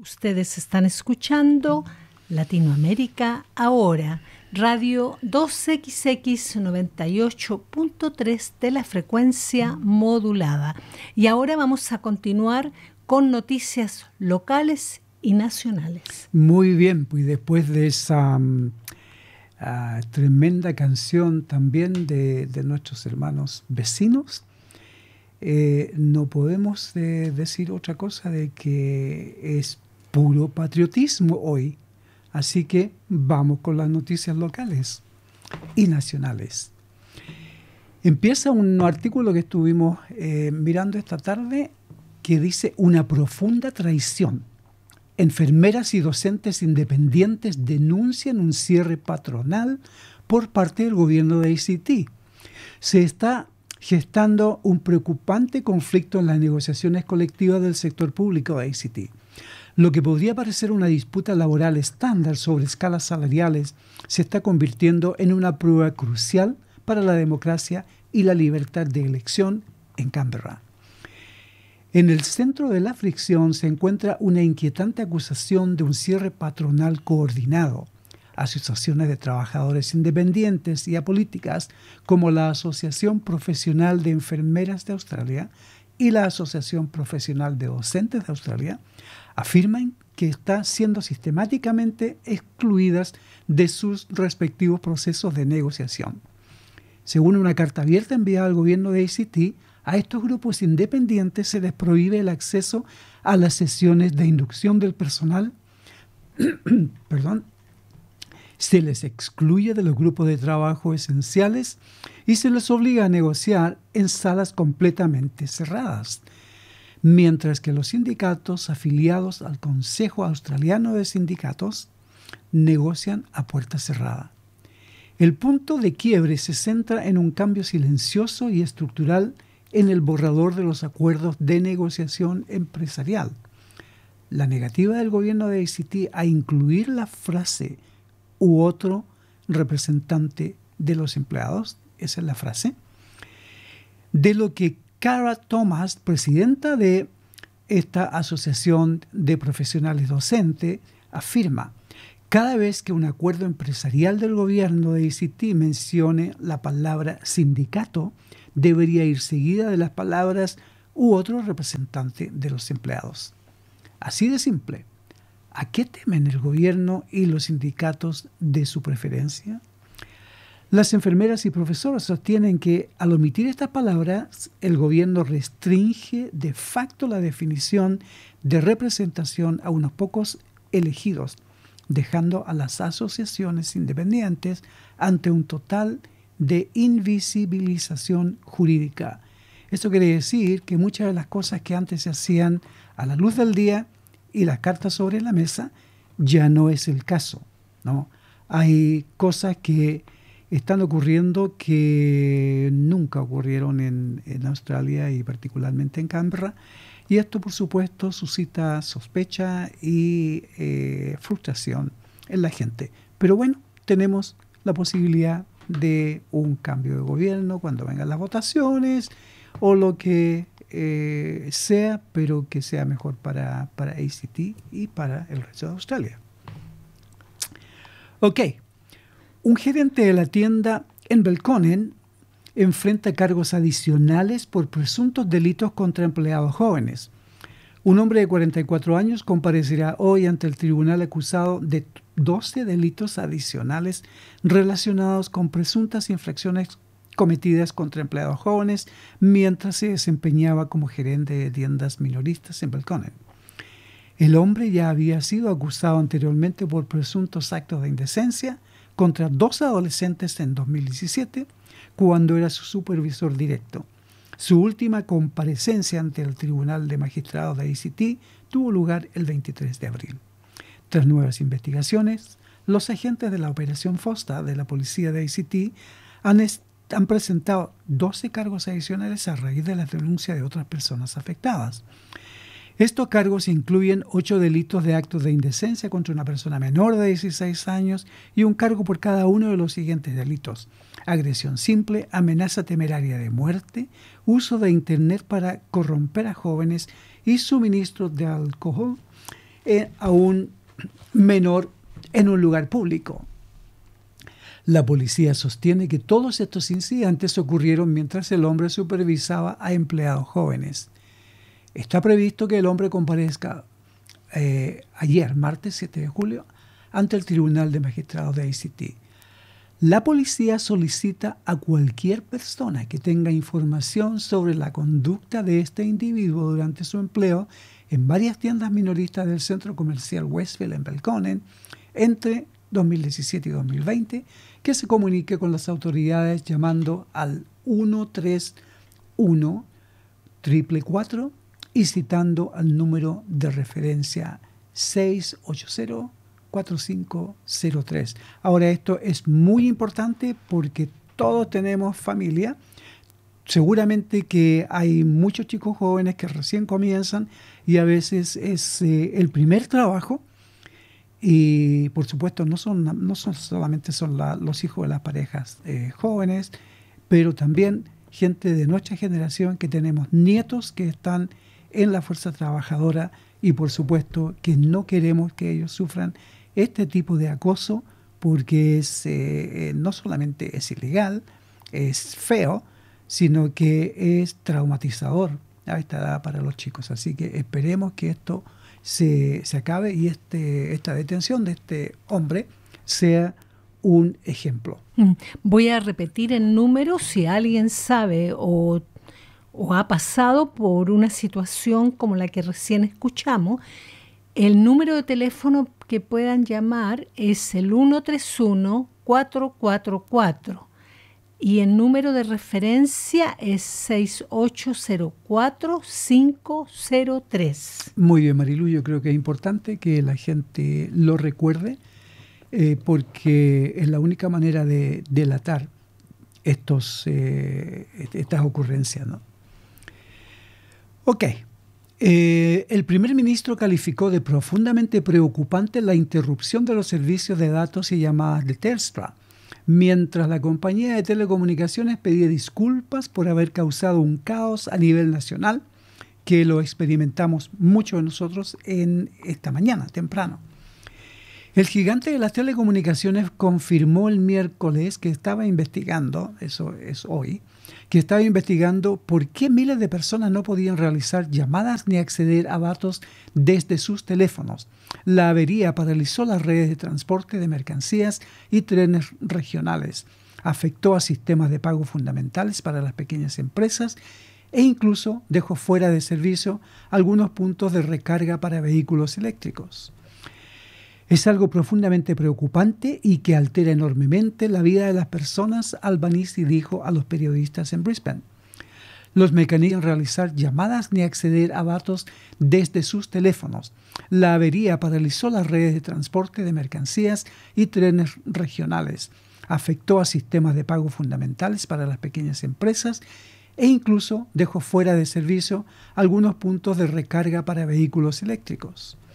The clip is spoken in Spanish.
Ustedes están escuchando Latinoamérica Ahora, radio 2XX 98.3 de la frecuencia modulada. Y ahora vamos a continuar con noticias locales y nacionales. Muy bien, pues después de esa tremenda canción también de nuestros hermanos vecinos, no podemos decir otra cosa de que es puro patriotismo hoy. Así que vamos con las noticias locales y nacionales. Empieza un artículo que estuvimos mirando esta tarde que dice: una profunda traición. Enfermeras y docentes independientes denuncian un cierre patronal por parte del gobierno de ACT. Se está gestando un preocupante conflicto en las negociaciones colectivas del sector público de ACT. Lo que podría parecer una disputa laboral estándar sobre escalas salariales se está convirtiendo en una prueba crucial para la democracia y la libertad de elección en Canberra. En el centro de la fricción se encuentra una inquietante acusación de un cierre patronal coordinado. Asociaciones de trabajadores independientes y apolíticas como la Asociación Profesional de Enfermeras de Australia y la Asociación Profesional de Docentes de Australia afirman que están siendo sistemáticamente excluidas de sus respectivos procesos de negociación. Según una carta abierta enviada al gobierno de ACT, a estos grupos independientes se les prohíbe el acceso a las sesiones de inducción del personal, se les excluye de los grupos de trabajo esenciales y se les obliga a negociar en salas completamente cerradas, mientras que los sindicatos afiliados al Consejo Australiano de Sindicatos negocian a puerta cerrada. El punto de quiebre se centra en un cambio silencioso y estructural en el borrador de los acuerdos de negociación empresarial. La negativa del gobierno de ACT a incluir la frase u otro representante de los empleados, esa es la frase, de lo que Cara Thomas, presidenta de esta asociación de profesionales docentes, afirma: cada vez que un acuerdo empresarial del gobierno de ACT mencione la palabra sindicato, debería ir seguida de las palabras u otro representante de los empleados. Así de simple. ¿A qué temen el gobierno y los sindicatos de su preferencia? Las enfermeras y profesoras sostienen que al omitir estas palabras, el gobierno restringe de facto la definición de representación a unos pocos elegidos, dejando a las asociaciones independientes ante un total de invisibilización jurídica. Esto quiere decir que muchas de las cosas que antes se hacían a la luz del día y las cartas sobre la mesa ya no es el caso, ¿no? Hay cosas que están ocurriendo que nunca ocurrieron en Australia y particularmente en Canberra, y esto por supuesto suscita sospecha y frustración en la gente. Pero bueno, tenemos la posibilidad de un cambio de gobierno cuando vengan las votaciones o lo que sea, pero que sea mejor para ACT y para el resto de Australia. Ok, un gerente de la tienda en Belconnen enfrenta cargos adicionales por presuntos delitos contra empleados jóvenes. Un hombre de 44 años comparecerá hoy ante el tribunal acusado de 12 delitos adicionales relacionados con presuntas infracciones cometidas contra empleados jóvenes mientras se desempeñaba como gerente de tiendas minoristas en Belconnen. El hombre ya había sido acusado anteriormente por presuntos actos de indecencia contra 2 adolescentes en 2017, cuando era su supervisor directo. Su última comparecencia ante el Tribunal de Magistrados de ACT tuvo lugar el 23 de abril. Tras nuevas investigaciones, los agentes de la Operación Fosta de la Policía de ACT han presentado 12 cargos adicionales a raíz de la denuncia de otras personas afectadas. Estos cargos incluyen 8 delitos de actos de indecencia contra una persona menor de 16 años y un cargo por cada uno de los siguientes delitos: agresión simple, amenaza temeraria de muerte, uso de Internet para corromper a jóvenes y suministro de alcohol a un menor en un lugar público. La policía sostiene que todos estos incidentes ocurrieron mientras el hombre supervisaba a empleados jóvenes. Está previsto que el hombre comparezca ayer, martes 7 de julio, ante el Tribunal de Magistrados de ACT. La policía solicita a cualquier persona que tenga información sobre la conducta de este individuo durante su empleo en varias tiendas minoristas del centro comercial Westfield en Belconnen entre 2017 y 2020, que se comunique con las autoridades llamando al 131-444 y citando al número de referencia 680-4503. Ahora, esto es muy importante porque todos tenemos familia. Seguramente que hay muchos chicos jóvenes que recién comienzan y a veces es el primer trabajo. Y por supuesto no son solamente los hijos de las parejas jóvenes, pero también gente de nuestra generación que tenemos nietos que están en la fuerza trabajadora y por supuesto que no queremos que ellos sufran este tipo de acoso porque no solamente es ilegal, es feo, sino que es traumatizador a esta edad para los chicos. Así que esperemos que esto se acabe y esta detención de este hombre sea un ejemplo. Voy a repetir en números si alguien sabe o ha pasado por una situación como la que recién escuchamos. El número de teléfono que puedan llamar es el 131-444 y el número de referencia es 6804-503. Muy bien, Marilu, yo creo que es importante que la gente lo recuerde porque es la única manera de delatar estas ocurrencias, ¿no? Ok. El primer ministro calificó de profundamente preocupante la interrupción de los servicios de datos y llamadas de Telstra, mientras la compañía de telecomunicaciones pedía disculpas por haber causado un caos a nivel nacional, que lo experimentamos muchos de nosotros en esta mañana, temprano. El gigante de las telecomunicaciones confirmó el miércoles que estaba investigando, eso es hoy, que estaba investigando por qué miles de personas no podían realizar llamadas ni acceder a datos desde sus teléfonos. La avería paralizó las redes de transporte de mercancías y trenes regionales, afectó a sistemas de pago fundamentales para las pequeñas empresas e incluso dejó fuera de servicio algunos puntos de recarga para vehículos eléctricos. Es algo profundamente preocupante y que altera enormemente la vida de las personas, Albanese dijo a los periodistas en Brisbane. Los mecanismos de realizar llamadas ni acceder a datos desde sus teléfonos. La avería paralizó las redes de transporte de mercancías y trenes regionales, afectó a sistemas de pago fundamentales para las pequeñas empresas e incluso dejó fuera de servicio algunos puntos de recarga para vehículos eléctricos.